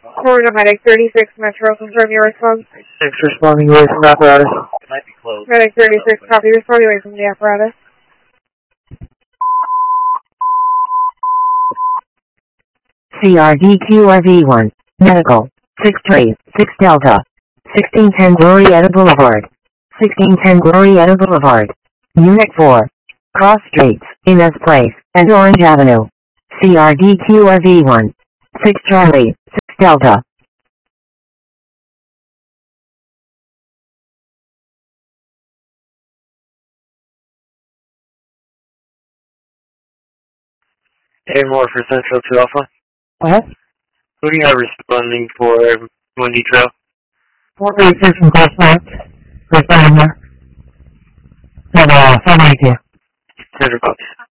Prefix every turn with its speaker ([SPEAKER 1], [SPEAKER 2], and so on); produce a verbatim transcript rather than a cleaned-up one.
[SPEAKER 1] Florida Medic thirty-six Metro, confirm your response.
[SPEAKER 2] six responding away from apparatus.
[SPEAKER 3] It might be closed.
[SPEAKER 1] Medic thirty-six, copy, responding away from the apparatus.
[SPEAKER 4] C R D Q R V one, Medical, six three, six Delta, sixteen ten Glorietta Boulevard, sixteen ten Glorietta Boulevard, Unit four, Cross Streets, Inez Place, and Orange Avenue. C R D Q R V one, six Charlie, six Delta.
[SPEAKER 2] A more for Central to Alpha.
[SPEAKER 4] What?
[SPEAKER 2] Who do you have responding for Wendy Trail?
[SPEAKER 4] four three six from Cross Streets, responding there. And, uh, seven eight two.
[SPEAKER 2] Center box.